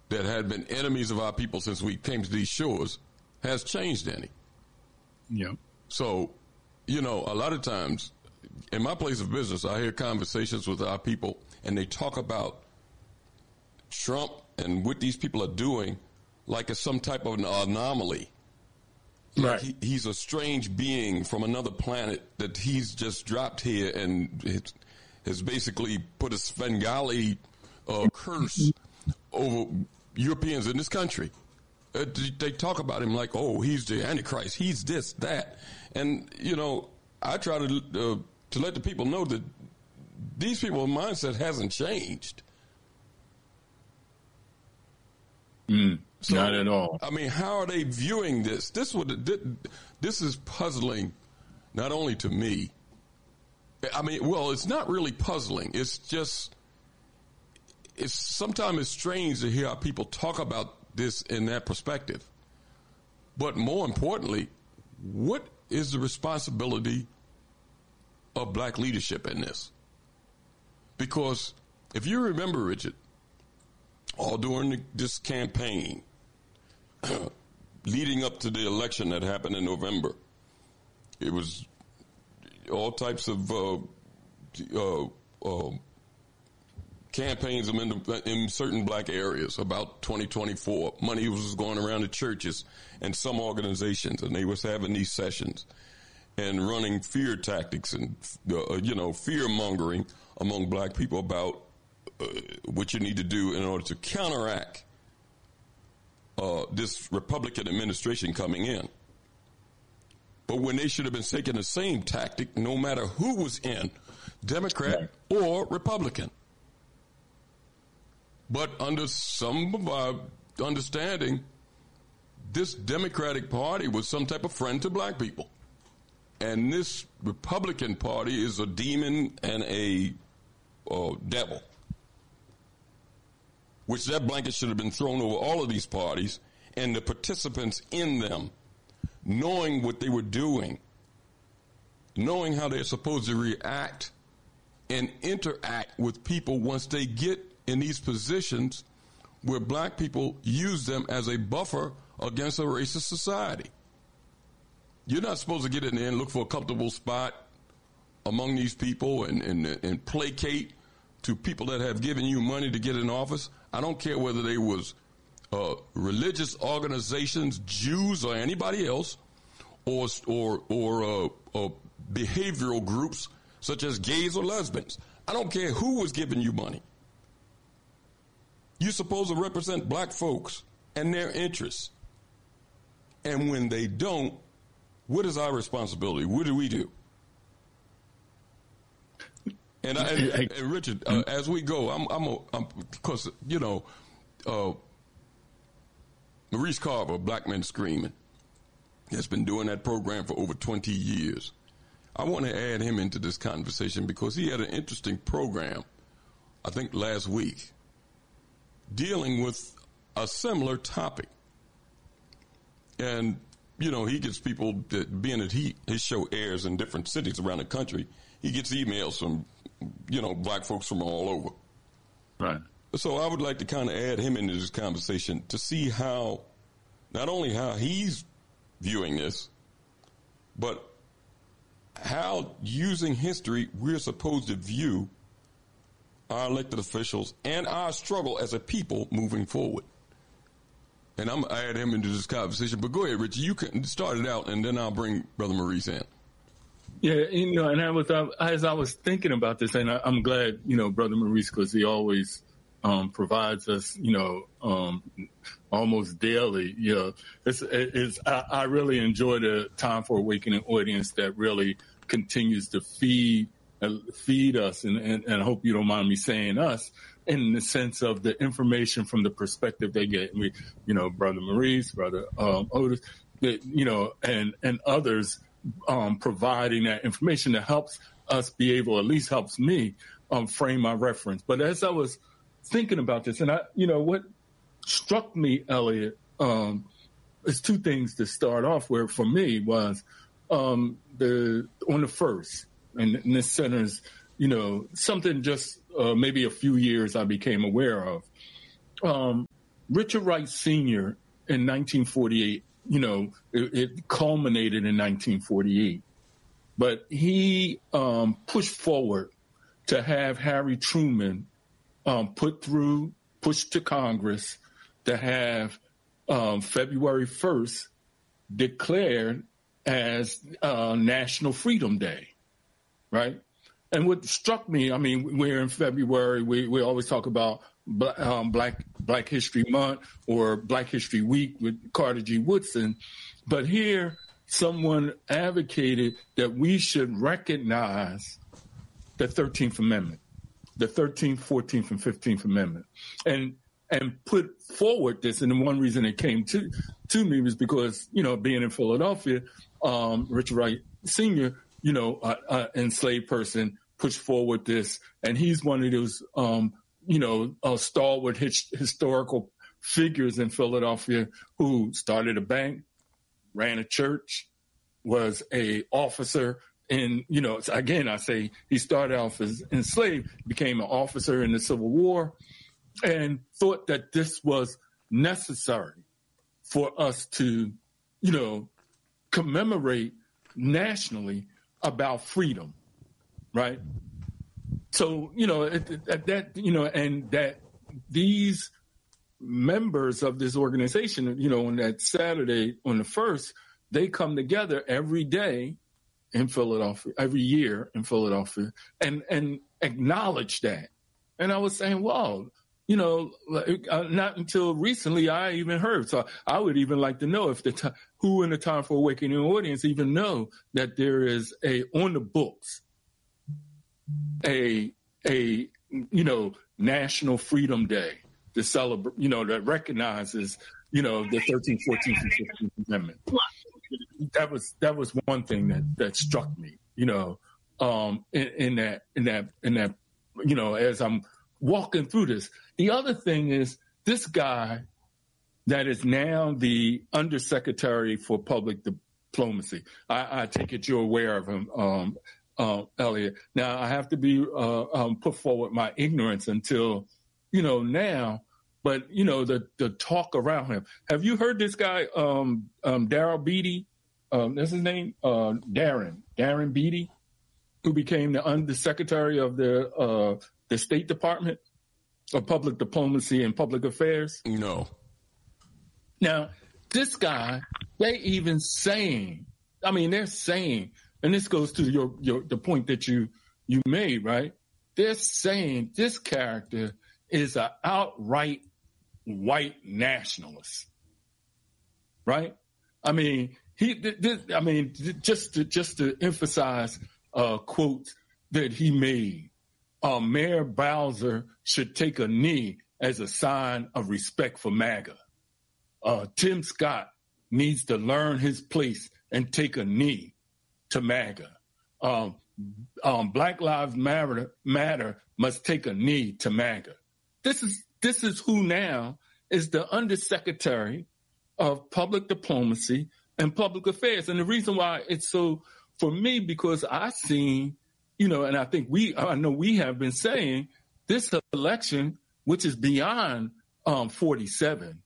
that had been enemies of our people since we came to these shores has changed any. Yeah. So, a lot of times in my place of business, I hear conversations with our people and they talk about Trump and what these people are doing like it's some type of an anomaly. Right. Like he's a strange being from another planet that he's just dropped here and has basically put a Svengali curse over Europeans in this country. They talk about him like, oh, he's the Antichrist, he's this, that. And, I try to let the people know that these people's mindset hasn't changed. So, not at all. I mean, how are they viewing this? This is puzzling, not only to me. I mean, well, it's not really puzzling. It's just, sometimes it's strange to hear how people talk about this in that perspective. But more importantly, what is the responsibility of black leadership in this? Because if you remember, Richard, all during this campaign, leading up to the election that happened in November, it was all types of campaigns in certain black areas about 2024. Money was going around to churches and some organizations, and they was having these sessions and running fear tactics and, fear mongering among black people about what you need to do in order to counteract this Republican administration coming in. But when they should have been taking the same tactic, no matter who was in, Democrat or Republican. But under some of our understanding, this Democratic Party was some type of friend to black people. And this Republican Party is a demon and a devil. Which that blanket should have been thrown over all of these parties and the participants in them, knowing what they were doing, knowing how they're supposed to react and interact with people once they get in these positions where black people use them as a buffer against a racist society. You're not supposed to get in there and look for a comfortable spot among these people and placate to people that have given you money to get in office. I don't care whether they was religious organizations, Jews or anybody else, or behavioral groups such as gays or lesbians. I don't care who was giving you money. You're supposed to represent black folks and their interests. And when they don't, what is our responsibility? What do we do? And Richard, as we go, because Maurice Carver, Black Men Screaming, has been doing that program for over 20 years. I want to add him into this conversation because he had an interesting program, I think last week, dealing with a similar topic. And, he gets people that, being that his show airs in different cities around the country, he gets emails from, black folks from all over. Right. So I would like to kind of add him into this conversation to see how, not only how he's viewing this, but how, using history, we're supposed to view our elected officials and our struggle as a people moving forward. And I'm going to add him into this conversation. But go ahead, Richie. You can start it out, and then I'll bring Brother Maurice in. Yeah, and as I was thinking about this, and I'm glad, Brother Maurice, because he always provides us, almost daily. I really enjoy the Time for Awakening audience that really continues to feed us, and I hope you don't mind me saying us, in the sense of the information from the perspective they get. Brother Maurice, Brother Otis, and others providing that information that helps us be able, at least helps me, frame my reference. But as I was thinking about this, and what struck me, Elliot, is two things to start off with for me was on the first, and this centers, something just maybe a few years I became aware of. Richard Wright Sr. in 1948, it culminated in 1948, but he pushed forward to have Harry Truman pushed to Congress to have February 1st declared as National Freedom Day, right? And what struck me, I mean, we're in February, we always talk about Black History Month or Black History Week with Carter G. Woodson, but here someone advocated that we should recognize the 13th Amendment, the 13th, 14th, and 15th Amendment, and put forward this. And the one reason it came to me was because, being in Philadelphia, Richard Wright Sr., enslaved person pushed forward this. And he's one of those, stalwart historical figures in Philadelphia who started a bank, ran a church, was a officer in, again, I say he started off as enslaved, became an officer in the Civil War, and thought that this was necessary for us to, commemorate nationally about freedom, right? So, and that these members of this organization, on that Saturday, on the 1st, they come together every day in Philadelphia, every year in Philadelphia, and acknowledge that. And I was saying, wow, not until recently I even heard. So I would even like to know if who in the Time for Awakening audience even know that there is on the books, a National Freedom Day to celebrate, that recognizes, the 13th, 14th, and 15th Amendment. That was one thing that struck me, in that, as I'm walking through this. The other thing is this guy that is now the Undersecretary for Public Diplomacy. I take it you're aware of him, Elliot. Now, I have to be put forward my ignorance until, now, but, the talk around him. Have you heard this guy, Darrell Beatty? That's his name? Darren Beatty, who became the Undersecretary of the State Department of Public Diplomacy and Public Affairs? No. Now, this guy, they're saying, and this goes to the point that you made, right? They're saying this character is an outright white nationalist, right? Just to emphasize quotes that he made. Mayor Bowser should take a knee as a sign of respect for MAGA. Tim Scott needs to learn his place and take a knee to MAGA. Black Lives Matter must take a knee to MAGA. This is who now is the Undersecretary of Public Diplomacy and Public Affairs. And the reason why it's so, for me, because I've seen, and I know we have been saying this election, which is beyond 47,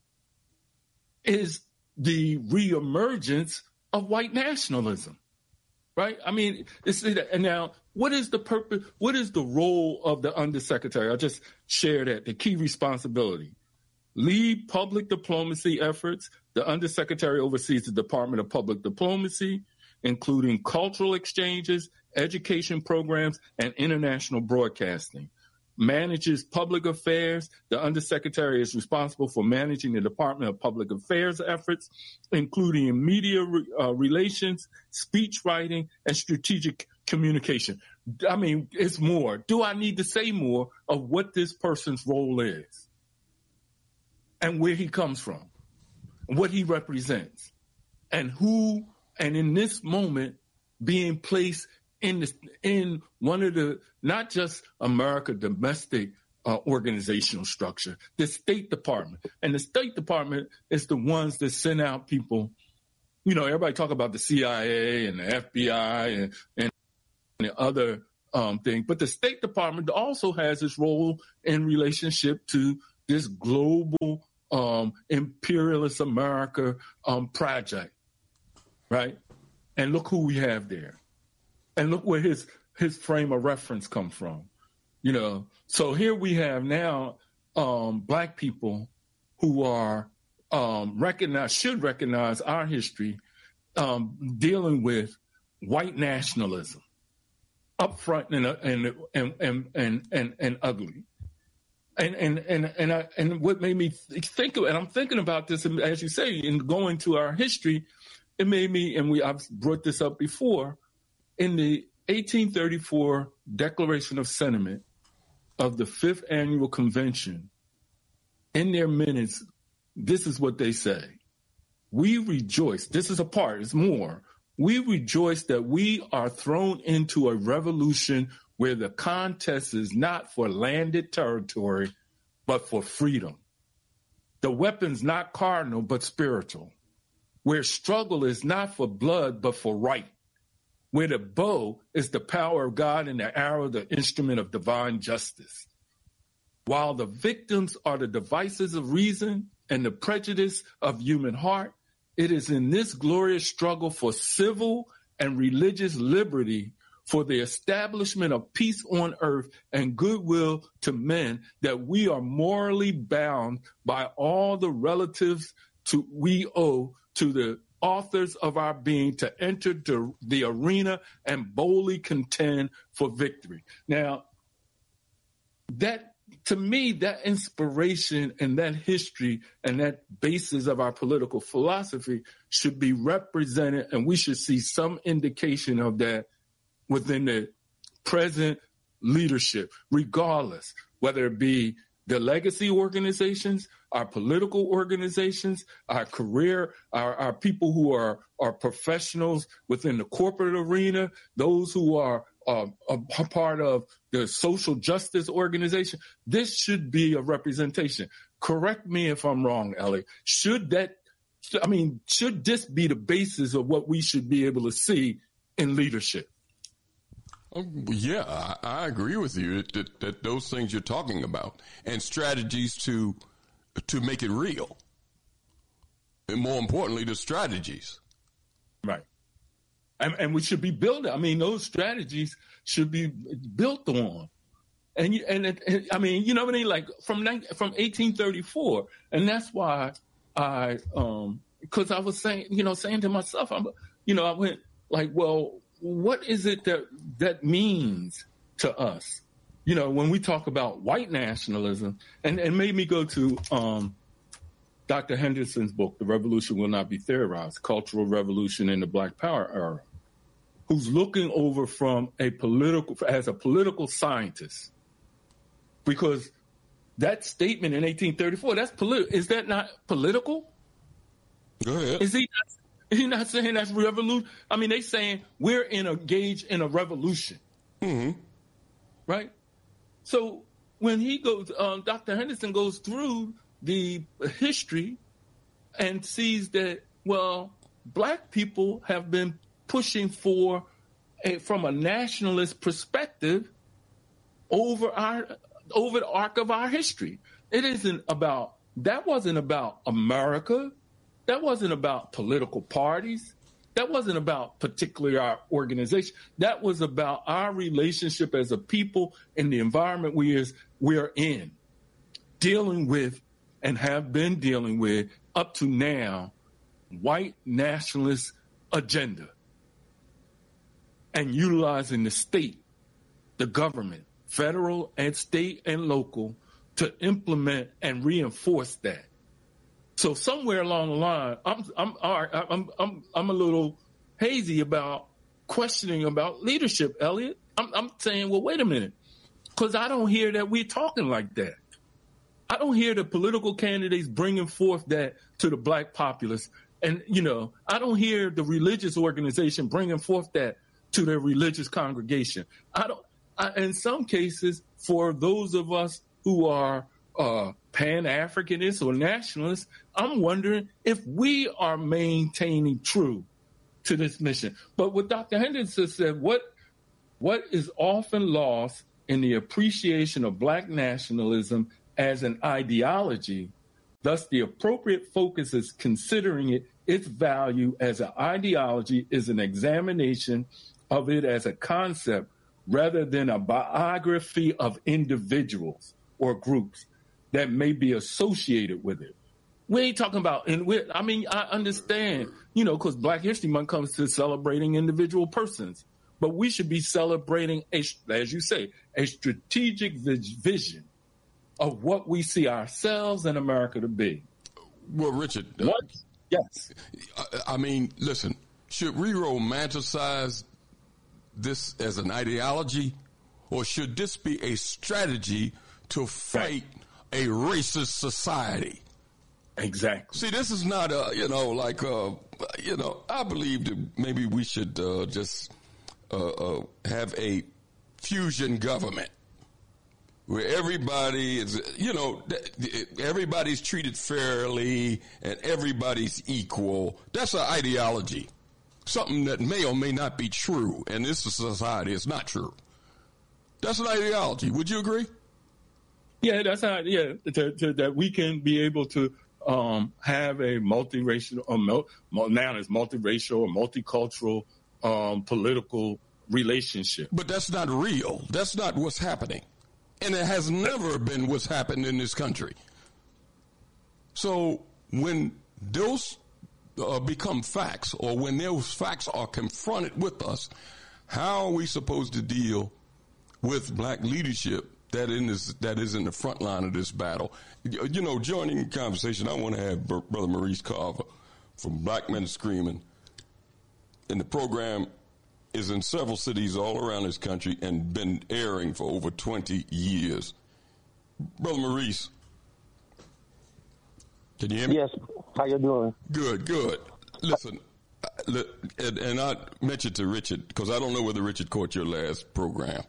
is the reemergence of white nationalism, right? And now, what is the purpose? What is the role of the Undersecretary? I'll just share that. The key responsibility: lead public diplomacy efforts. The Undersecretary oversees the Department of Public Diplomacy, including cultural exchanges, education programs, and international broadcasting. Manages public affairs. The Undersecretary is responsible for managing the Department of Public Affairs efforts, including media relations, speech writing, and strategic communication. It's more. Do I need to say more of what this person's role is and where he comes from, what he represents, and who, and in this moment, being placed in one of the, not just America domestic organizational structure, the State Department. And the State Department is the ones that send out people. Everybody talk about the CIA and the FBI and the other thing, but the State Department also has its role in relationship to this global imperialist America project, right? And look who we have there. And look where his frame of reference come from, you know. So here we have now Black people who are should recognize our history, dealing with white nationalism, upfront and ugly. And what made me think of it, and I'm thinking about this, as you say, in going to our history, it made me, and I've brought this up before, in the 1834 Declaration of Sentiment of the 5th Annual Convention, in their minutes, this is what they say. We rejoice, this is a part, it's more. We rejoice that we are thrown into a revolution where the contest is not for landed territory, but for freedom. The weapon's not cardinal, but spiritual. Where struggle is not for blood, but for right. Where the bow is the power of God and the arrow the instrument of divine justice. While the victims are the devices of reason and the prejudice of human heart, it is in this glorious struggle for civil and religious liberty, for the establishment of peace on earth and goodwill to men, that we are morally bound by all the relatives we owe to the authors of our being to enter the arena and boldly contend for victory. Now, that, to me, that inspiration and that history and that basis of our political philosophy should be represented, and we should see some indication of that within the present leadership, regardless, whether it be the legacy organizations, our political organizations, our career, our people who are professionals within the corporate arena, those who are a part of the social justice organization. This should be a representation. Correct me if I'm wrong, Ellie. Should this be the basis of what we should be able to see in leadership? Yeah, I agree with you that those things you're talking about, and strategies to make it real. And more importantly, the strategies. Right. And we should be building. I mean, those strategies should be built on. And you know what I mean? Like from 1834. And that's why because I was saying to myself, I went like, well, what is it that means to us? You know, when we talk about white nationalism, and it made me go to Dr. Henderson's book, The Revolution Will Not Be Theorized, Cultural Revolution in the Black Power Era, who's looking over as a political scientist. Because that statement in 1834, that's political. Is that not political? Go ahead. Is he not? He's not saying that's revolution. I mean, they're saying we're engaged in a revolution. Mm-hmm. Right? So when he goes, Dr. Henderson goes through the history and sees that, well, Black people have been pushing from a nationalist perspective over the arc of our history. That wasn't about America. That wasn't about political parties. That wasn't about particularly our organization. That was about our relationship as a people in the environment we're in, dealing with and have been dealing with up to now, white nationalist agenda, and utilizing the state, the government, federal and state and local, to implement and reinforce that. So somewhere along the line, I'm a little hazy about questioning about leadership, Elliot. I'm saying, well, wait a minute, because I don't hear that we're talking like that. I don't hear the political candidates bringing forth that to the Black populace, and I don't hear the religious organization bringing forth that to their religious congregation. In some cases, for those of us who are Pan-Africanists or nationalists, I'm wondering if we are maintaining true to this mission. But what Dr. Henderson said, what is often lost in the appreciation of Black nationalism as an ideology. Thus, the appropriate focus is considering its value as an ideology is an examination of it as a concept rather than a biography of individuals or groups that may be associated with it. We ain't talking about, I understand, because Black History Month comes to celebrating individual persons, but we should be celebrating, as you say, a strategic vision of what we see ourselves and America to be. Well, Richard. What? Yes. Listen, should we romanticize this as an ideology, or should this be a strategy to fight a racist society? Exactly. See, this is not I believe that maybe we should just have a fusion government where everybody is, everybody's treated fairly and everybody's equal. That's an ideology. Something that may or may not be true. And this society is not true. That's an ideology. Would you agree? Yeah, that's how. Yeah, that we can be able to have a multiracial, now it's multiracial or multicultural political relationship. But that's not real. That's not what's happening. And it has never been what's happened in this country. So when those become facts, or when those facts are confronted with us, how are we supposed to deal with black leadership that is in the front line of this battle? Joining the conversation, I want to have Brother Maurice Carver from Black Men Screaming. And the program is in several cities all around this country and been airing for over 20 years. Brother Maurice, can you hear me? Yes. How you doing? Good. Listen, and I mentioned to Richard, because I don't know whether Richard caught your last program.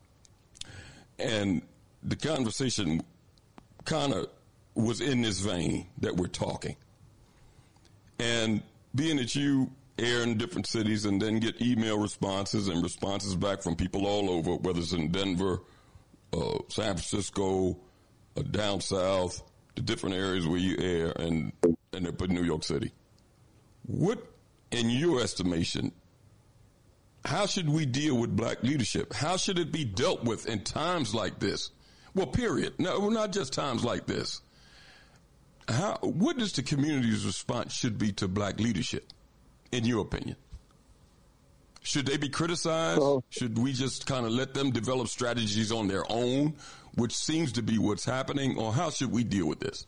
And the conversation kind of was in this vein that we're talking. And being that you air in different cities and then get email responses and responses back from people all over, whether it's in Denver, San Francisco, down south, the different areas where you air, and up in New York City. What, in your estimation, how should we deal with black leadership? How should it be dealt with in times like this? Well, period. No, not just times like this. What is the community's response should be to black leadership, in your opinion? Should they be criticized? Should we just kind of let them develop strategies on their own, which seems to be what's happening? Or how should we deal with this?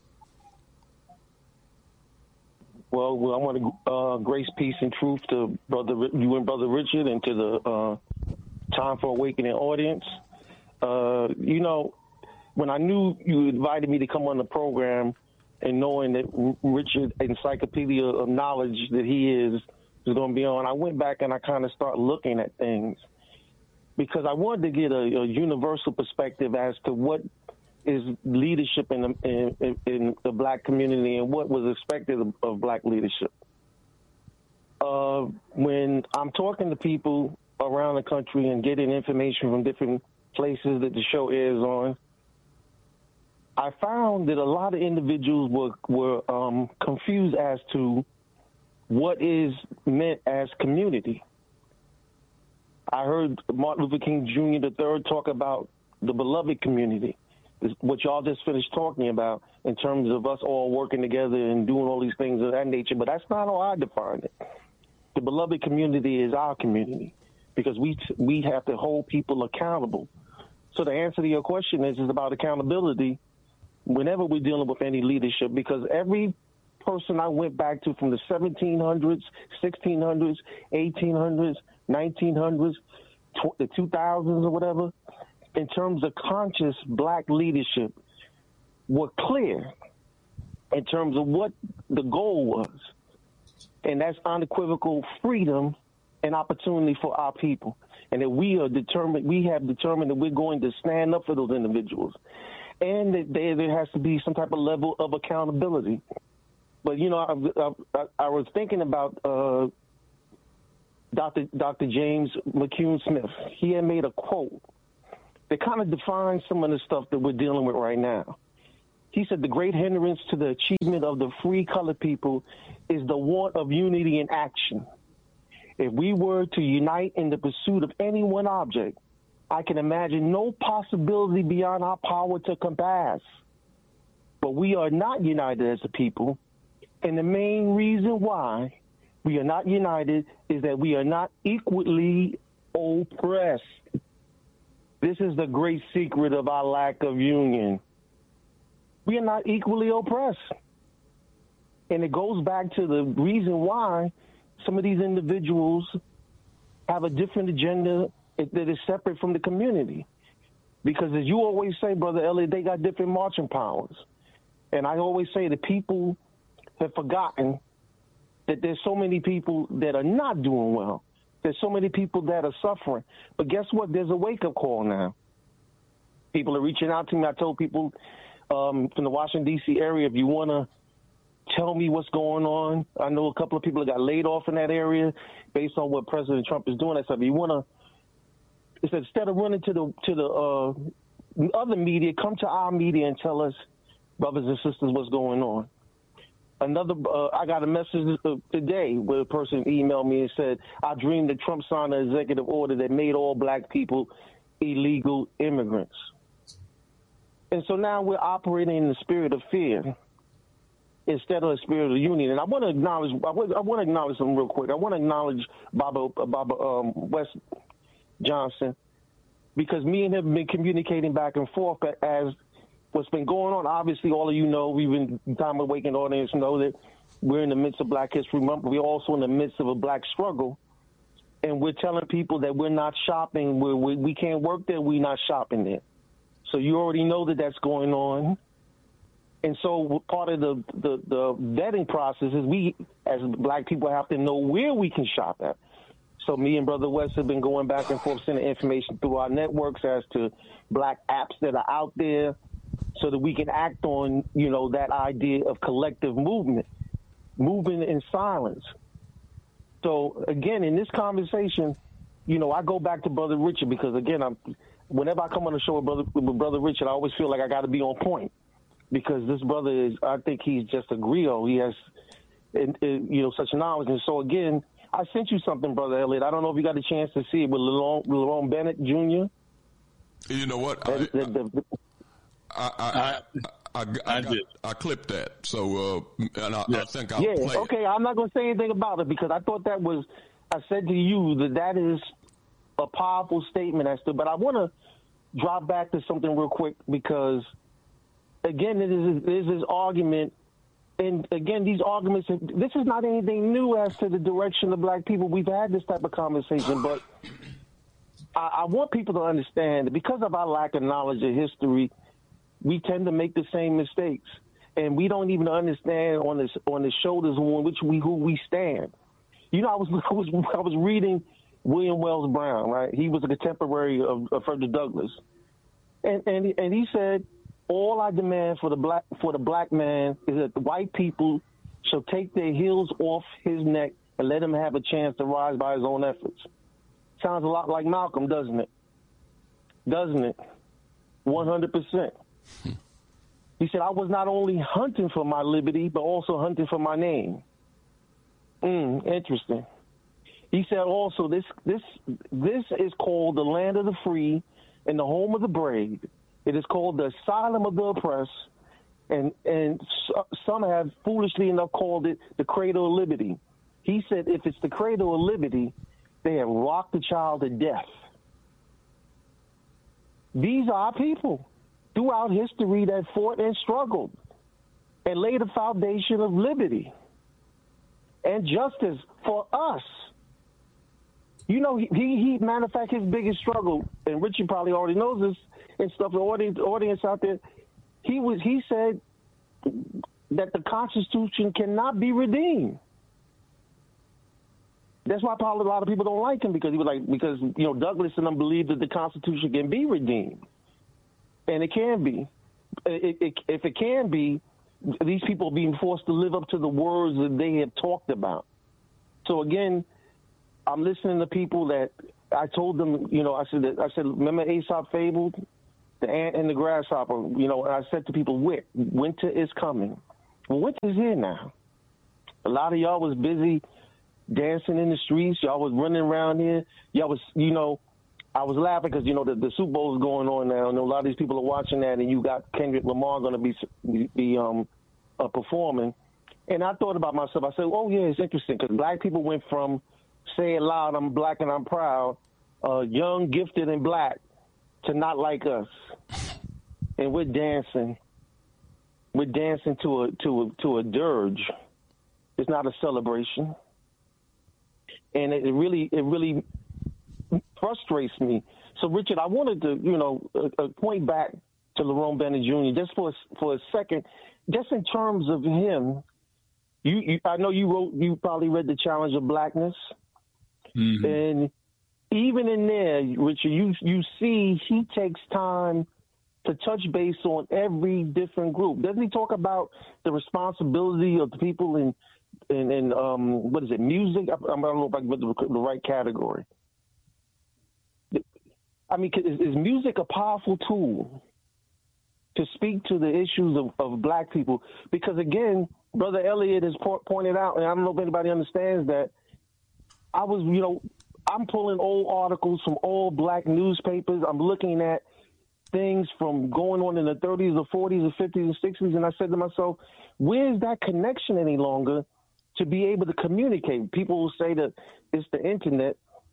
Well, I want to grace, peace, and truth to you and Brother Richard, and to the Time for Awakening audience. When I knew you invited me to come on the program, and knowing that Richard, encyclopedia of knowledge that he is going to be on, I went back and I kind of started looking at things, because I wanted to get a universal perspective as to what is leadership in the black community and what was expected of black leadership. When I'm talking to people around the country and getting information from different places that the show airs on, I found that a lot of individuals were confused as to what is meant as community. I heard Martin Luther King Jr. III talk about the beloved community, what y'all just finished talking about in terms of us all working together and doing all these things of that nature, but that's not how I define it. The beloved community is our community, because we have to hold people accountable. So the answer to your question is about accountability whenever we're dealing with any leadership, because every person I went back to from the 1700s, 1600s, 1800s, 1900s, the 2000s or whatever, in terms of conscious black leadership, were clear in terms of what the goal was. And that's unequivocal freedom and opportunity for our people. And that we have determined that we're going to stand up for those individuals. And that there has to be some type of level of accountability. But, I was thinking about Dr. James McCune Smith. He had made a quote that kind of defines some of the stuff that we're dealing with right now. He said the great hindrance to the achievement of the free colored people is the want of unity in action. If we were to unite in the pursuit of any one object, I can imagine no possibility beyond our power to compass. But we are not united as a people, and the main reason why we are not united is that we are not equally oppressed. This is the great secret of our lack of union. We are not equally oppressed. And it goes back to the reason why some of these individuals have a different agenda that is separate from the community. Because as you always say, Brother Elliot, they got different marching powers. And I always say the people have forgotten that there's so many people that are not doing well. There's so many people that are suffering. But guess what? There's a wake-up call now. People are reaching out to me. I told people from the Washington, D.C. area, if you want to tell me what's going on. I know a couple of people that got laid off in that area based on what President Trump is doing. I said, if you want to, instead of running to the other media, come to our media and tell us, brothers and sisters, what's going on. I got a message today where a person emailed me and said, I dreamed that Trump signed an executive order that made all black people illegal immigrants. And so now we're operating in the spirit of fear instead of the spirit of union. And I want to acknowledge something real quick. I want to acknowledge Baba West Johnson, because me and him have been communicating back and forth as what's been going on. Obviously, all of you know, even Time Awakened audience know that we're in the midst of Black History Month. We're also in the midst of a black struggle. And we're telling people that we're not shopping. We can't work there. We're not shopping there. So you already know that that's going on. And so part of the vetting process is we, as black people, have to know where we can shop at. So me and Brother West have been going back and forth, sending information through our networks as to black apps that are out there so that we can act on, that idea of collective movement in silence. So, again, in this conversation, I go back to Brother Richard because, again, whenever I come on the show with Brother Richard, I always feel like I got to be on point because this brother I think he's just a griot. He has, such knowledge. And so, again, I sent you something, Brother Elliot. I don't know if you got a chance to see it with Lerone Bennett Jr. You know what? I clipped that, so I think I'll play it. Okay, I'm not going to say anything about it because I thought I said to you that is a powerful statement but I want to drop back to something real quick because, again, there's this argument, and again, these arguments, this is not anything new as to the direction of black people. We've had this type of conversation, but I want people to understand that because of our lack of knowledge of history, we tend to make the same mistakes, and we don't even understand on the shoulders on which who we stand. I was reading William Wells Brown, right? He was a contemporary of Frederick Douglass, and he said, "All I demand for the black man is that the white people shall take their heels off his neck and let him have a chance to rise by his own efforts." Sounds a lot like Malcolm, doesn't it? 100%. He said, I was not only hunting for my liberty, but also hunting for my name. Interesting. He said also, this is called the land of the free and the home of the brave. It is called the asylum of the oppressed, and some have foolishly enough called it the cradle of liberty. He said, if it's the cradle of liberty, they have rocked the child to death. These are our people throughout history that fought and struggled and laid a foundation of liberty and justice for us. He matter of fact, his biggest struggle, and Richie probably already knows this and stuff, the audience out there, he said that the Constitution cannot be redeemed. That's why probably a lot of people don't like him because Douglass and them believe that the Constitution can be redeemed. And it can be. If it can be, these people are being forced to live up to the words that they have talked about. So again, I'm listening to people that I told them, I said, remember Aesop fabled? the ant and the grasshopper. You know, I said to people, winter is coming. Well, winter's here now. A lot of y'all was busy dancing in the streets. Y'all was running around here. Y'all was, you know, I was laughing because, you know, the Super Bowl is going on now, and a lot of these people are watching that, and you got Kendrick Lamar going to be performing. And I thought about myself. I said, oh, yeah, it's interesting because black people went from say it loud, I'm black and I'm proud, young, gifted, and black, to not like us. And we're dancing. We're dancing to a dirge. It's not a celebration. And it really frustrates me. So, Richard, I wanted to, you know, point back to Lerone Bennett Jr. just for a second, just in terms of him. I know you probably read The Challenge of Blackness. Mm-hmm. And even in there, Richard, you see he takes time to touch base on every different group. Doesn't he talk about the responsibility of the people in what is it, music? I don't know if I can put the right category. I mean, is music a powerful tool to speak to the issues of black people? Because, again, Brother Elliott has pointed out, and I don't know if anybody understands that, I'm pulling old articles from old black newspapers. I'm looking at things from going on in the 30s or 40s or 50s and 60s, and I said to myself, where's that connection any longer to be able to communicate? People will say that it's the internet,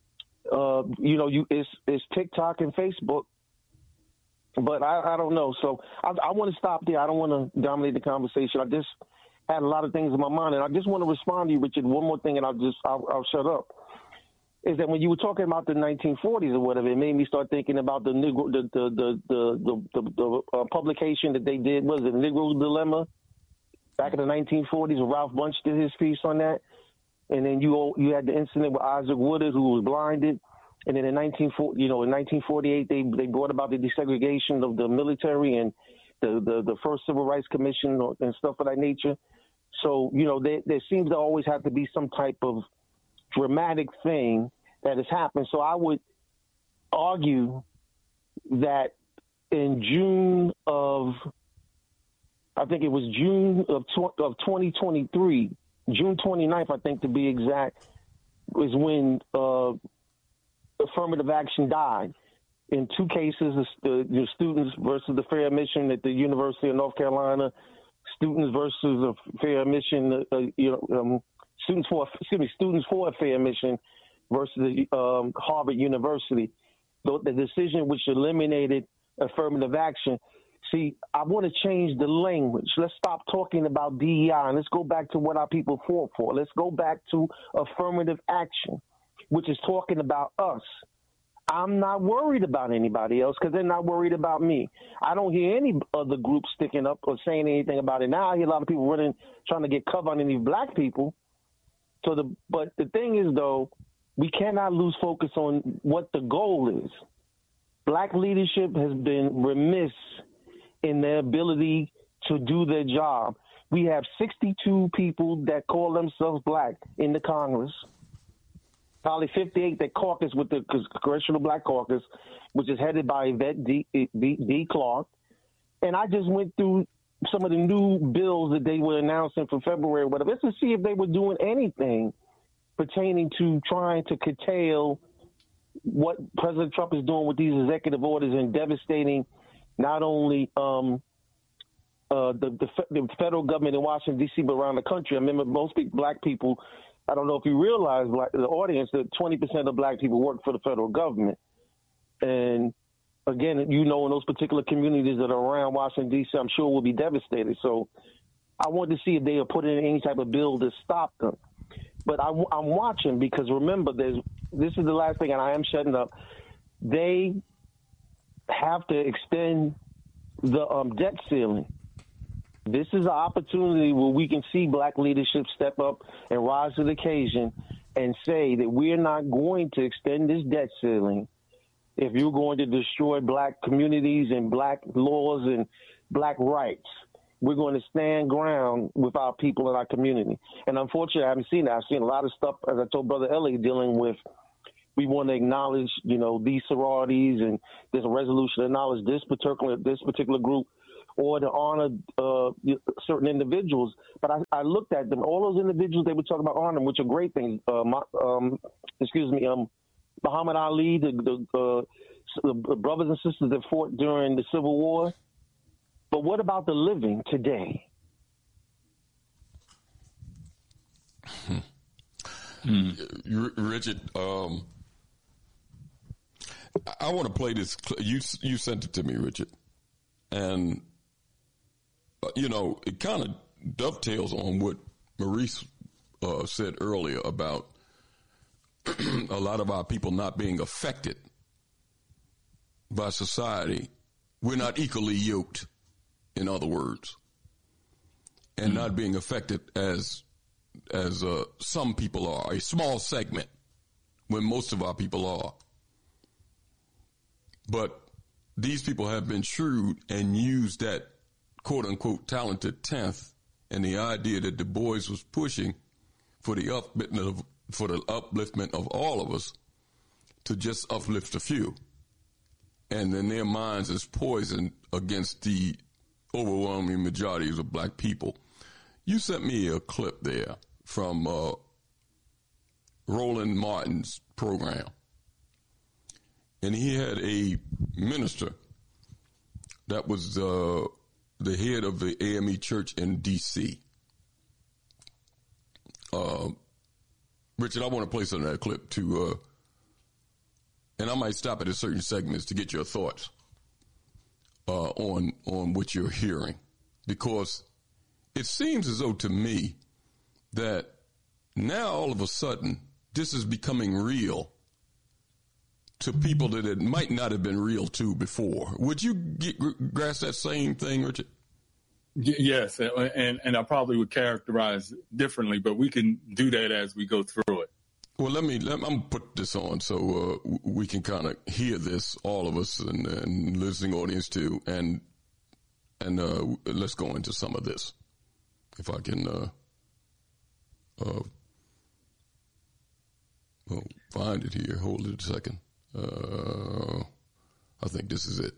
it's TikTok and Facebook, but I don't know. So I want to stop there. I don't want to dominate the conversation. I just had a lot of things in my mind, and I just want to respond to you, Richard. One more thing, and I'll shut up. Is that when you were talking about the 1940s or whatever, it made me start thinking about the publication that they did. Was it Negro Dilemma back in the 1940s? Ralph Bunche did his piece on that, and then you had the incident with Isaac Woodard, who was blinded, and then in 1948 they brought about the desegregation of the military and the first Civil Rights Commission and stuff of that nature. So there seems to always have to be some type of dramatic thing that has happened. So I would argue that in June of 2023, June 29th, I think to be exact, was when affirmative action died. In two cases, the students versus the fair admission at the University of North Carolina, students versus a fair admission, students for a fair admission versus Harvard University. The decision which eliminated affirmative action. See, I want to change the language. Let's stop talking about DEI and let's go back to what our people fought for. Let's go back to affirmative action, which is talking about us. I'm not worried about anybody else because they're not worried about me. I don't hear any other group sticking up or saying anything about it. Now I hear a lot of people trying to get cover underneath black people. But the thing is, though, we cannot lose focus on what the goal is. Black leadership has been remiss in their ability to do their job. We have 62 people that call themselves black in the Congress. Probably 58 that caucus with the Congressional Black Caucus, which is headed by Yvette D. Clarke. And I just went through some of the new bills that they were announcing for February or whatever, just to see if they were doing anything pertaining to trying to curtail what President Trump is doing with these executive orders and devastating not only the federal government in Washington, D.C., but around the country. I remember most black people, I don't know if you realize, the audience, that 20% of black people work for the federal government. And again, in those particular communities that are around Washington, D.C., I'm sure will be devastated. So I wanted to see if they are putting in any type of bill to stop them. But I'm watching because, remember, this is the last thing, and I am shutting up. They have to extend the debt ceiling. This is an opportunity where we can see black leadership step up and rise to the occasion and say that we're not going to extend this debt ceiling if you're going to destroy black communities and black laws and black rights. We're going to stand ground with our people in our community. And unfortunately, I haven't seen that. I've seen a lot of stuff, as I told Brother Ellie, dealing with we want to acknowledge, these sororities, and there's a resolution to acknowledge this particular group, or to honor certain individuals. But I looked at them, all those individuals they were talking about honoring, which are great things. Muhammad Ali, the brothers and sisters that fought during the Civil War. But what about the living today? Richard, I want to play this. You sent it to me, Richard, and it kind of dovetails on what Maurice said earlier about a lot of our people not being affected by society. We're not equally yoked, in other words, and not being affected as some people are, a small segment, when most of our people are. But these people have been shrewd and used that quote-unquote talented 10th and the idea that Du Bois was pushing for the upliftment of all of us to just uplift a few. And then their minds is poisoned against the overwhelming majority of black people. You sent me a clip there from Roland Martin's program. And he had a minister that was the head of the AME Church in D.C. Richard, I want to play some of that clip to, and I might stop at certain segments to get your thoughts on what you're hearing, because it seems as though to me that now all of a sudden this is becoming real to people that it might not have been real to before. Would you grasp that same thing, Richard? Yes, and I probably would characterize differently, but we can do that as we go through it. Well, I'm gonna put this on so we can kind of hear this, all of us, and listening audience too, and let's go into some of this, if I can find it here. Hold it a second. I think this is it.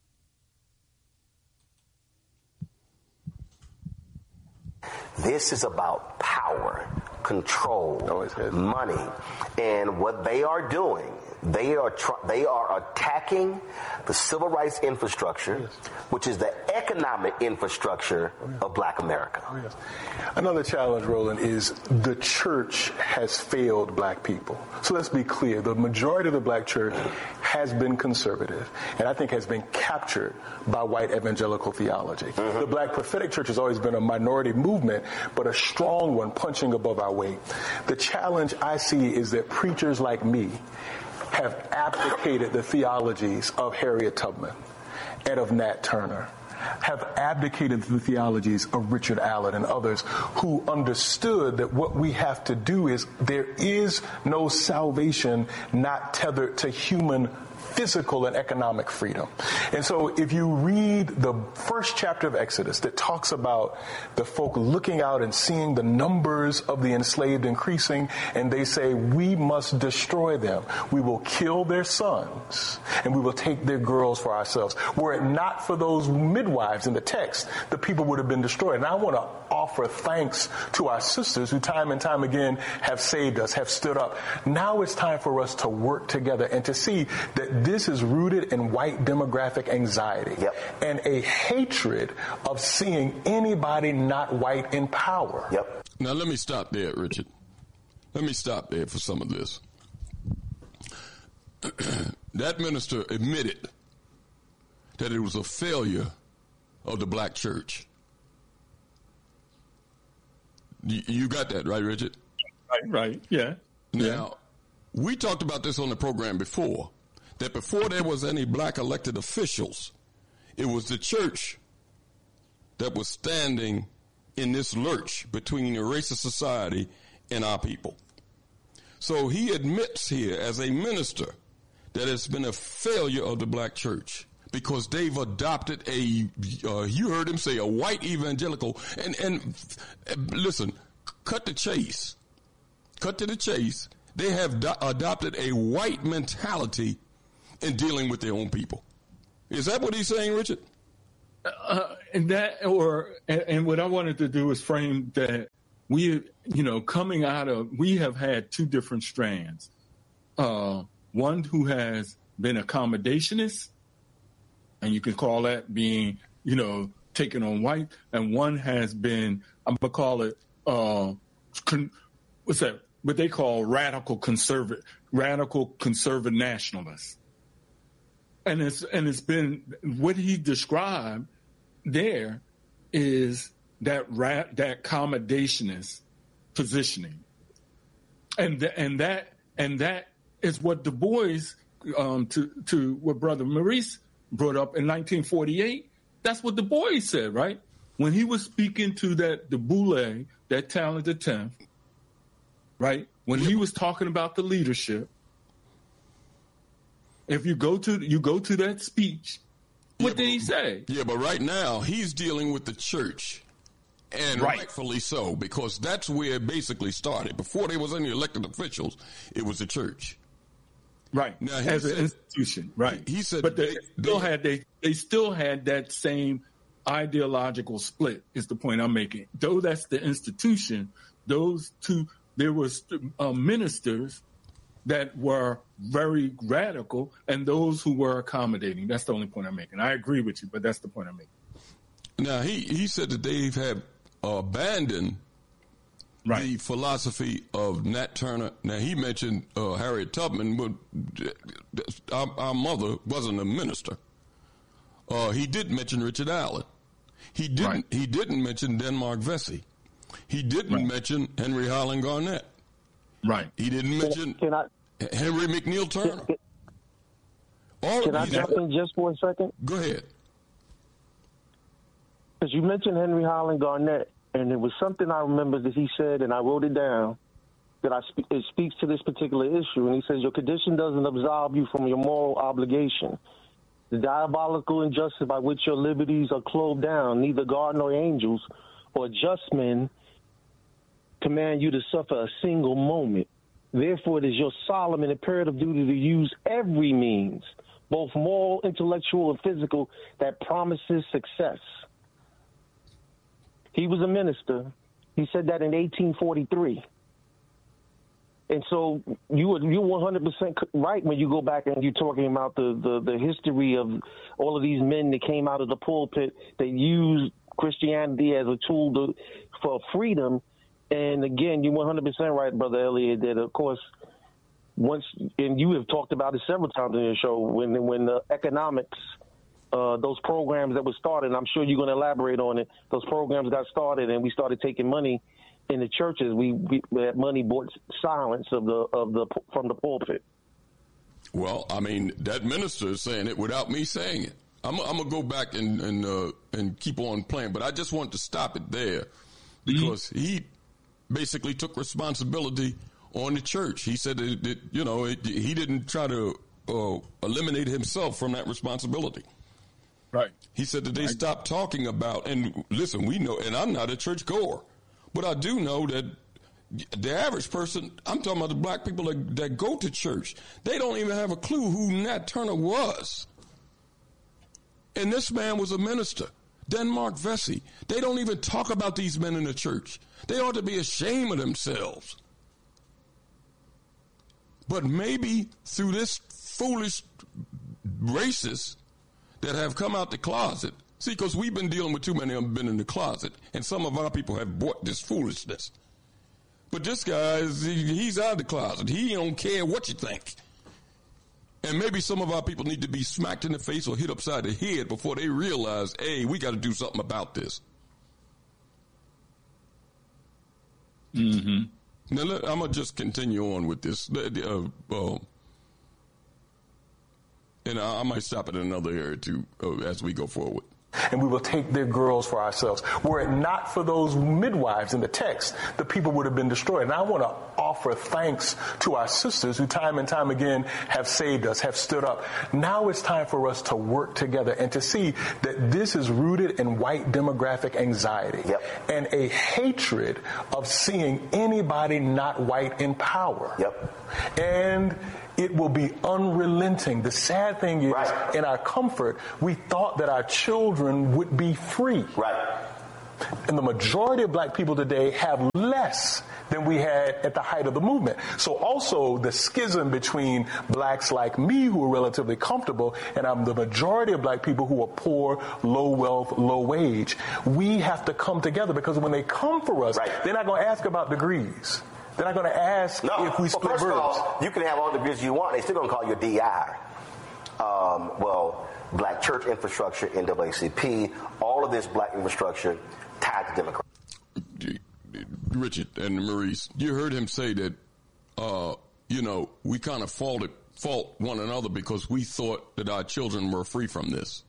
This is about power, control, money, and what they are doing. They are attacking the civil rights infrastructure, which is the economic infrastructure of Black America. Another challenge, Roland, is the church has failed Black people. So let's be clear. The majority of the Black church has been conservative, and I think has been captured by white evangelical theology. The Black prophetic church has always been a minority movement, but a strong one, punching above our weight. The challenge I see is that preachers like me have abdicated the theologies of Harriet Tubman and of Nat Turner, have abdicated the theologies of Richard Allen and others who understood that what we have to do is there is no salvation not tethered to human physical and economic freedom. And so if you read the first chapter of Exodus that talks about the folk looking out and seeing the numbers of the enslaved increasing, and they say, we must destroy them. We will kill their sons and we will take their girls for ourselves. Were it not for those midwives in the text, the people would have been destroyed. And I want to offer thanks to our sisters who time and time again have saved us, have stood up. Now it's time for us to work together and to see that this is rooted in white demographic anxiety and a hatred of seeing anybody not white in power. Now let me stop there, Richard. Let me stop there for some of this. That minister admitted that it was a failure of the Black church. You got that, right, Richard? Right, yeah. Now, we talked about this on the program before, that before there was any Black elected officials, it was the church that was standing in this lurch between a racist society and our people. So he admits here as a minister that it's been a failure of the Black church because they've adopted you heard him say, a white evangelical. And listen, cut to the chase. They have adopted a white mentality in dealing with their own people. Is that what he's saying, Richard? And what I wanted to do is frame that we have had two different strands. One who has been accommodationist, and you can call that being, taken on white, and one has been, I'm gonna call it, what they call radical conservative nationalists. And it's been what he described there is that accommodationist positioning, and that is what Du Bois, to what Brother Maurice brought up in 1948. That's what Du Bois said, right? When he was speaking to the Boule, that talented 10th, right? When he was talking about the leadership, if you go to that speech, what did he say? Yeah, but right now he's dealing with the church, and rightfully so, because that's where it basically started. Before there was any elected officials, it was the church. Right. Now, as an institution, right. He said, but they still had that same ideological split, is the point I'm making. Though that's the institution, those two, there was ministers that were very radical and those who were accommodating. That's the only point I'm making. I agree with you, but that's the point I'm making. Now, he said that they have abandoned the philosophy of Nat Turner. Now, he mentioned Harriet Tubman, but our mother wasn't a minister. He did mention Richard Allen. He didn't mention Denmark Vesey. He didn't mention Henry Highland Garnett. Right. He didn't mention Henry McNeil Turner. Can I jump in just for a second? Go ahead. Because you mentioned Henry Highland Garnett, and it was something I remember that he said, and I wrote it down, that it speaks to this particular issue. And he says, your condition doesn't absolve you from your moral obligation. The diabolical injustice by which your liberties are clothed down, neither God nor angels or just men command you to suffer a single moment. Therefore, it is your solemn and imperative duty to use every means, both moral, intellectual, and physical, that promises success. He was a minister. He said that in 1843. And so you're 100% right when you go back and you're talking about the history of all of these men that came out of the pulpit that used Christianity as a tool for freedom. And again, you're 100% right, Brother Elliott, that of course, and you have talked about it several times in your show, when the economics, those programs that were started, and I'm sure you're going to elaborate on it, those programs got started and we started taking money in the churches. That money bought silence from the pulpit. Well, I mean, that minister is saying it without me saying it. I'm gonna go back and keep on playing, but I just want to stop it there because he basically took responsibility on the church. He said that he didn't try to eliminate himself from that responsibility. Right. He said that they stopped talking about, and listen, we know, and I'm not a church goer, but I do know that the average person, I'm talking about the black people that go to church, they don't even have a clue who Nat Turner was. And this man was a minister. Denmark Vesey. They don't even talk about these men in the church. They ought to be ashamed of themselves. But maybe through this foolish racists that have come out the closet, see, because we've been dealing with too many of them been in the closet, and some of our people have bought this foolishness. But this guy, he's out of the closet. He don't care what you think. And maybe some of our people need to be smacked in the face or hit upside the head before they realize, hey, we got to do something about this. Mm-hmm. Now, I'm going to just continue on with this. And I might stop at another area too as we go forward. and we will take their girls for ourselves. Were it not for those midwives in the text, the people would have been destroyed. And I want to offer thanks to our sisters who time and time again have saved us, have stood up. Now it's time for us to work together and to see that this is rooted in white demographic anxiety and a hatred of seeing anybody not white in power. And it will be unrelenting. The sad thing is, in our comfort, we thought that our children would be free. And the majority of black people today have less than we had at the height of the movement. So also the schism between blacks like me who are relatively comfortable and the majority of black people who are poor, low wealth, low wage. We have to come together because when they come for us, they're not going to ask about degrees. They're not going to ask if we split first verbs. Of all, you can have all the degrees you want. They're still going to call you DI. Black church infrastructure, NAACP, all of this black infrastructure tied to Democrats. Richard and Maurice, you heard him say that, we kind of fault one another because we thought that our children were free from this.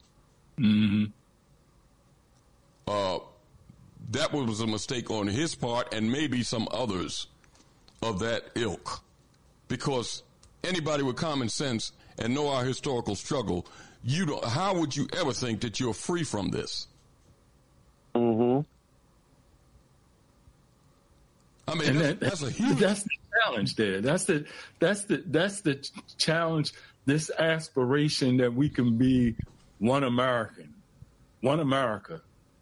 That was a mistake on his part and maybe some others of that ilk, because anybody with common sense and know our historical struggle, how would you ever think that you're free from this? I mean, that's a huge. That's the challenge there. That's the challenge. This aspiration that we can be one American, one America.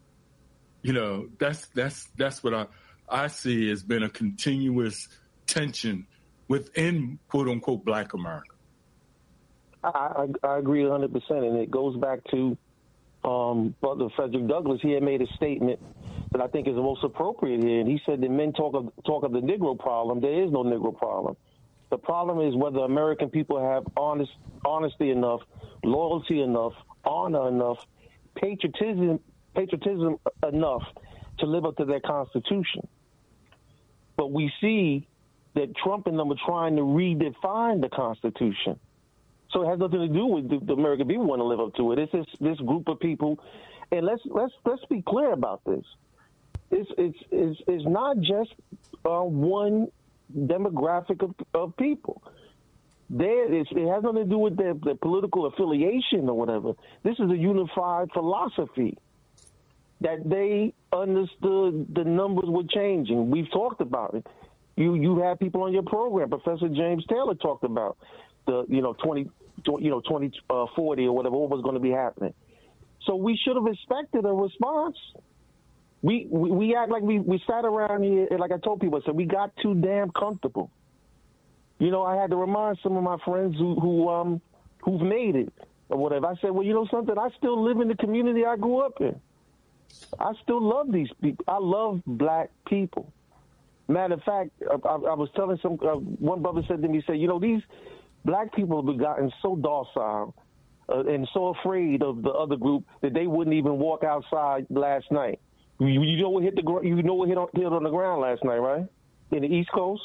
That's what I see has been a continuous tension within quote unquote Black America. I agree 100%, and it goes back to Brother Frederick Douglass. He had made a statement that I think is the most appropriate here, and he said that men talk of the Negro problem. There is no Negro problem. The problem is whether American people have honesty enough, loyalty enough, honor enough, patriotism enough to live up to their Constitution. But we see that Trump and them are trying to redefine the Constitution. So it has nothing to do with the American people want to live up to it. It's this group of people, and let's be clear about this. It's not just one demographic of people. It has nothing to do with their political affiliation or whatever. This is a unified philosophy that they understood the numbers were changing. We've talked about it. You had people on your program. Professor James Taylor talked about the 2040 or whatever, what was going to be happening. So we should have expected a response. We act like we sat around here, and like I told people, I said we got too damn comfortable. I had to remind some of my friends who've made it or whatever. I said, well, something, I still live in the community I grew up in. I still love these people. I love black people. Matter of fact, I was telling one brother said to me, he said, these black people have gotten so docile and so afraid of the other group that they wouldn't even walk outside last night. You know what hit on the ground last night, right? In the East Coast?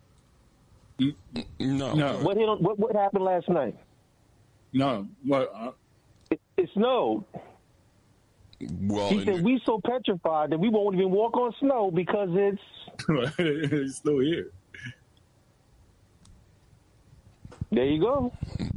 No. What happened last night? No. It snowed. Well, he said we so petrified that we won't even walk on snow because it's it's snow here. There you go.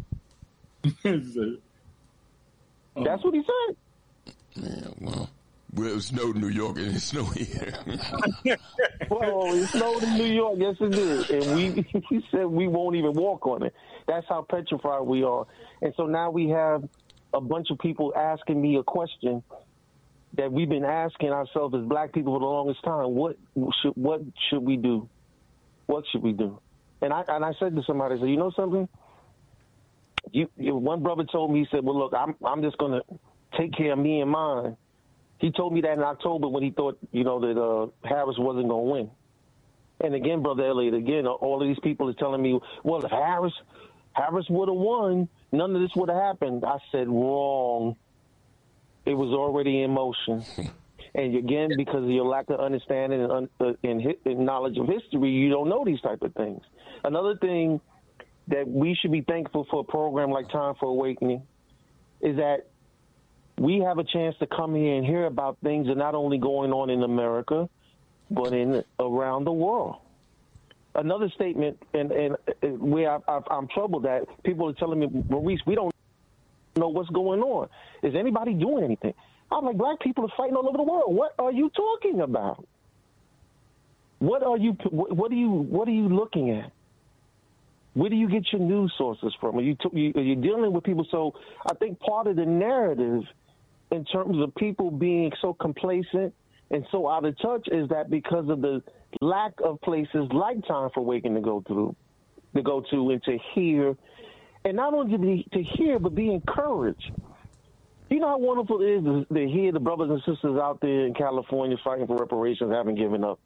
That's what he said. Yeah, well, it snowed in New York and it snowed here. Well, it snowed in New York, yes it did. And he said we won't even walk on it. That's how petrified we are. And so now we have a bunch of people asking me a question that we've been asking ourselves as black people for the longest time. What should we do? What should we do? And I said to somebody, I said, you know something? One brother told me, he said, well, look, I'm just going to take care of me and mine. He told me that in October when he thought, that Harris wasn't going to win. And again, Brother Elliott, all of these people are telling me, well, if Harris would have won, none of this would have happened. I said, wrong. It was already in motion. And again, because of your lack of understanding and knowledge of history, you don't know these type of things. Another thing that we should be thankful for a program like Time for Awakening is that we have a chance to come here and hear about things that are not only going on in America, but around the world. Another statement, and where I'm troubled at, people are telling me, Maurice, we don't know what's going on. Is anybody doing anything? I'm like, black people are fighting all over the world. What are you talking about? What are you looking at? Where do you get your news sources from? Are you dealing with people? So I think part of the narrative in terms of people being so complacent and so out of touch is that because of the lack of places like Time for Waking to go to and to hear, and not only to hear, but be encouraged. You know how wonderful it is to hear the brothers and sisters out there in California fighting for reparations haven't given up.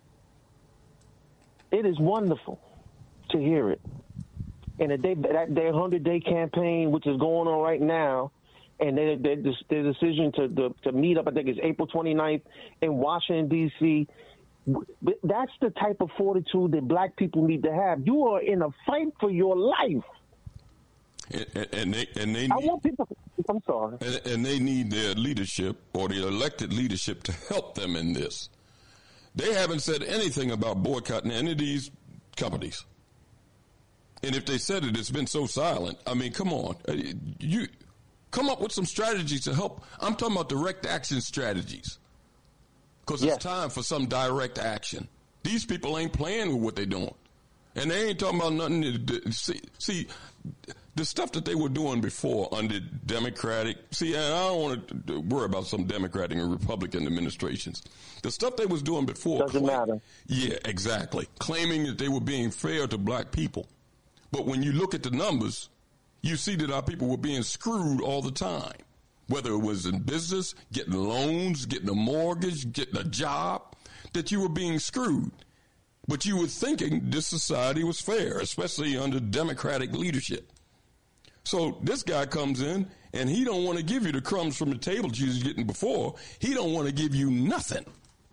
It is wonderful to hear it. And their 100-day campaign, which is going on right now, and their decision to meet up, I think it's April 29th in Washington, D.C., that's the type of fortitude that black people need to have. You are in a fight for your life. And they I want people. I'm sorry. And they need their leadership or the elected leadership to help them in this. They haven't said anything about boycotting any of these companies. And if they said it, it's been so silent. I mean, come on. You come up with some strategies to help. I'm talking about direct action strategies. Because it's time for some direct action. These people ain't playing with what they're doing. And they ain't talking about nothing. See, the stuff that they were doing before under Democratic, and I don't want to worry about some Democratic and Republican administrations. The stuff they was doing before. Doesn't matter. Yeah, exactly. Claiming that they were being fair to black people. But when you look at the numbers, you see that our people were being screwed all the time. Whether it was in business, getting loans, getting a mortgage, getting a job, that you were being screwed. But you were thinking this society was fair, especially under Democratic leadership. So this guy comes in, and he don't want to give you the crumbs from the table that you was getting before. He don't want to give you nothing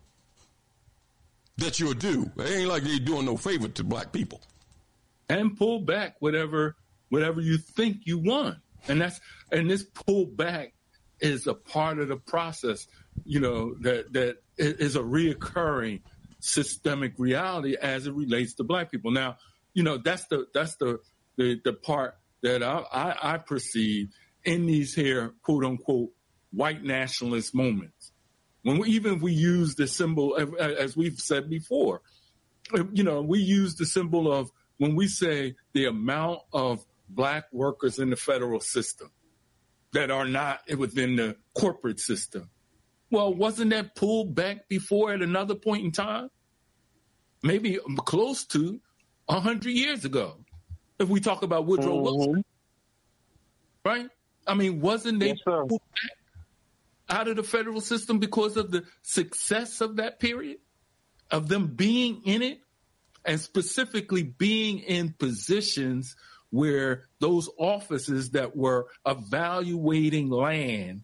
that you're due. It ain't like they doing no favor to black people. And pull back whatever you think you want. And this pull back is a part of the process, that is a reoccurring systemic reality as it relates to black people. Now, that's the part that I perceive in these here, quote unquote, white nationalist moments. When we use the symbol, as we've said before, we use the symbol of when we say the amount of black workers in the federal system that are not within the corporate system. Well, wasn't that pulled back before at another point in time? Maybe close to 100 years ago, if we talk about Woodrow Wilson, right? I mean, wasn't they pulled back out of the federal system because of the success of that period, of them being in it, and specifically being in positions where those offices that were evaluating land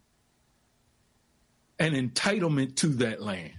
and entitlement to that land,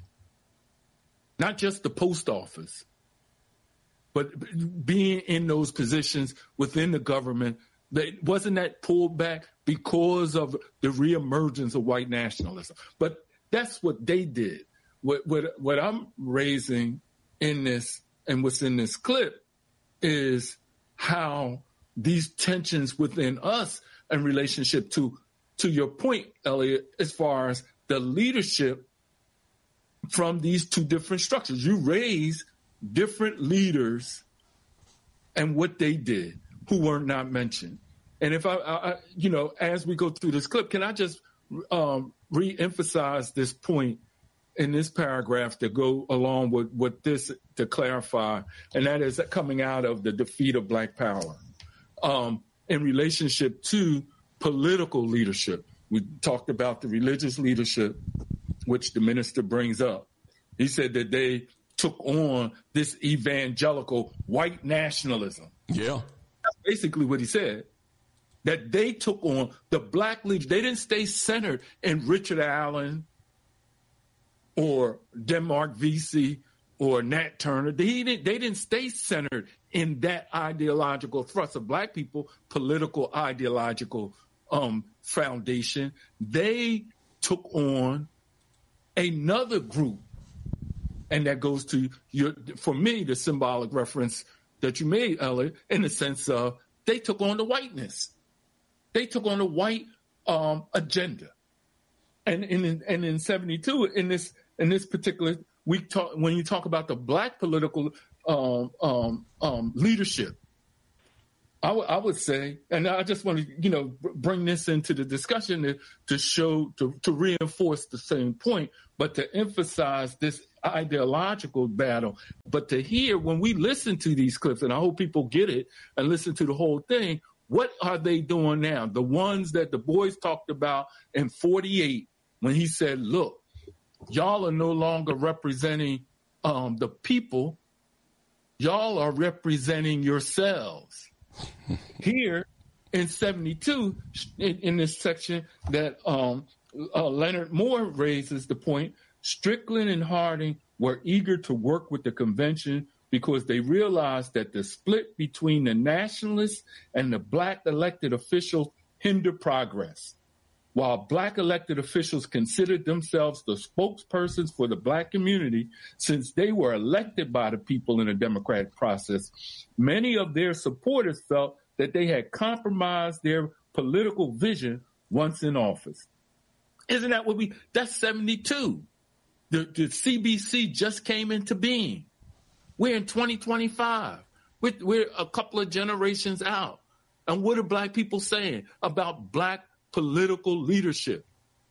not just the post office, but being in those positions within the government, wasn't that pulled back because of the reemergence of white nationalism? But that's what they did. What I'm raising in this and what's in this clip is how these tensions within us in relationship to your point, Elliot, as far as the leadership from these two different structures. You raise different leaders and what they did who were not mentioned. And if I as we go through this clip, can I just re-emphasize this point in this paragraph to go along with this to clarify, and that is coming out of the defeat of Black Power in relationship to political leadership. We talked about the religious leadership, which the minister brings up. He said that they took on this evangelical white nationalism. Yeah. That's basically what he said. That they took on the black leaders. They didn't stay centered in Richard Allen or Denmark Vesey or Nat Turner. They didn't stay centered in that ideological thrust of black people, political ideological foundation, they took on another group. And that goes to for me, the symbolic reference that you made, Elliot, in the sense of they took on the whiteness. They took on the white agenda. And in 72, in this particular, when you talk about the black political leadership, I would say, and I just want to, bring this into the discussion to reinforce the same point, but to emphasize this ideological battle. But to hear, when we listen to these clips, and I hope people get it and listen to the whole thing, what are they doing now? The ones that the boys talked about in 48, when he said, look, y'all are no longer representing the people. Y'all are representing yourselves. Here in 72, in this section that Leonard Moore raises the point, Strickland and Harding were eager to work with the convention because they realized that the split between the nationalists and the black elected officials hindered progress. While black elected officials considered themselves the spokespersons for the black community, since they were elected by the people in a democratic process, many of their supporters felt that they had compromised their political vision once in office. Isn't that that's 72. The CBC just came into being. We're in 2025. We're a couple of generations out. And what are black people saying about black political leadership?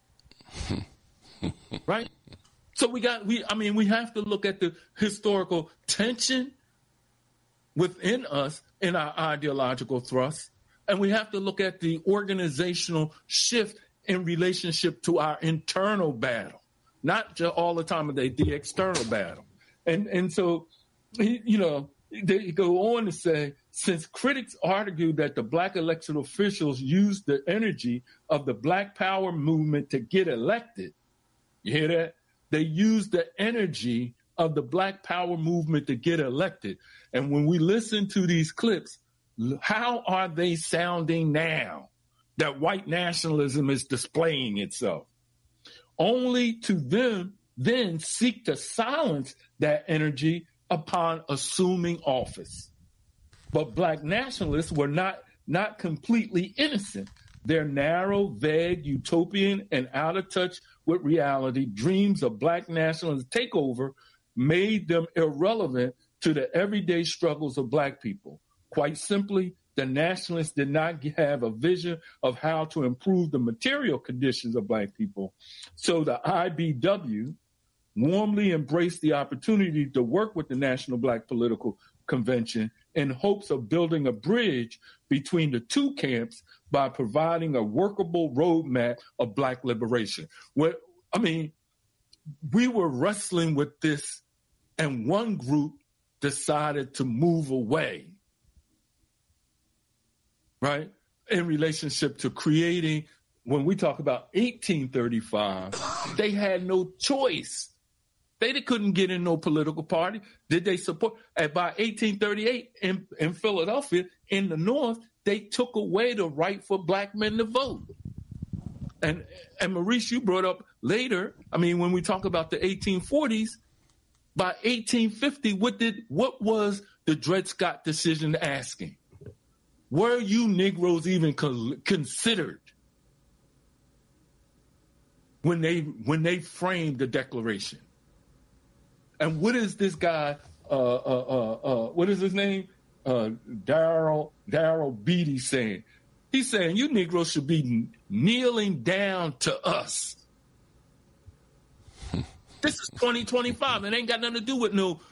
Right? So we have to look at the historical tension within us in our ideological thrust, and we have to look at the organizational shift in relationship to our internal battle, not just all the time the external battle. And so, they go on to say, since critics argue that the black elected officials used the energy of the Black Power movement to get elected, you hear that? They used the energy of the Black Power movement to get elected. And when we listen to these clips, how are they sounding now that white nationalism is displaying itself? Only to them then seek to silence that energy upon assuming office. But black nationalists were not completely innocent. Their narrow, vague, utopian, and out of touch with reality dreams of black nationalist takeover made them irrelevant to the everyday struggles of black people. Quite simply, the nationalists did not have a vision of how to improve the material conditions of black people. So the IBW warmly embraced the opportunity to work with the National Black Political Convention in hopes of building a bridge between the two camps by providing a workable roadmap of black liberation. We were wrestling with this, and one group decided to move away, right, in relationship to creating, when we talk about 1835, they had no choice. They couldn't get in no political party. Did they support? And by 1838 in Philadelphia, in the North, they took away the right for black men to vote. And Maurice, you brought up later, when we talk about the 1840s, by 1850, what was the Dred Scott decision asking? Were you Negroes even considered when they framed the Declaration? And what is this guy, what is his name? Darrell Beatty saying? He's saying, you Negroes should be kneeling down to us. This is 2025. It ain't got nothing to do with no,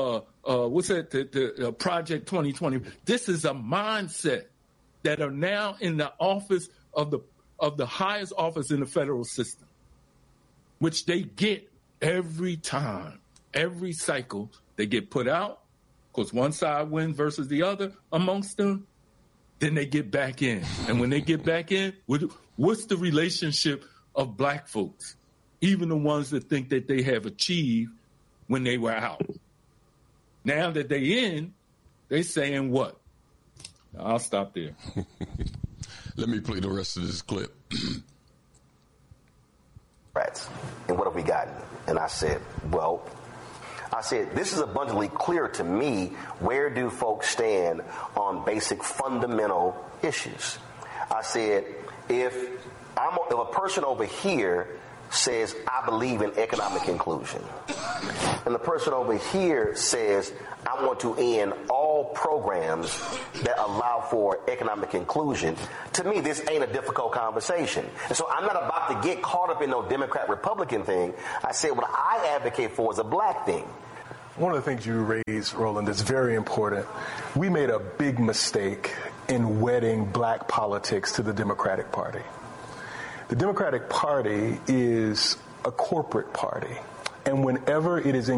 the Project 2020. This is a mindset that are now in the office of the highest office in the federal system, which they get every time. Every cycle, they get put out, because one side wins versus the other amongst them, then they get back in. And when they get back in, what's the relationship of black folks, even the ones that think that they have achieved when they were out? Now that they in, they saying what? I'll stop there. Let me play the rest of this clip. And what have we gotten? And I said, this is abundantly clear to me. Where do folks stand on basic fundamental issues? I said, if a person over here says, I believe in economic inclusion, and the person over here says, I want to end all programs that allow for economic inclusion, to me, this ain't a difficult conversation. And so I'm not about to get caught up in no Democrat-Republican thing. I said what I advocate for is a black thing. One of the things you raised, Roland, is very important. We made a big mistake in wedding black politics to the Democratic Party. The Democratic Party is a corporate party, and whenever it is in